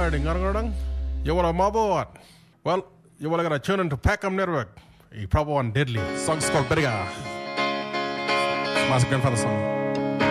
ding dong. You want a mobile? Well, you want to tune into Packham Network. You probably want Deadly. Song's called Berga. It's my grandfather's song.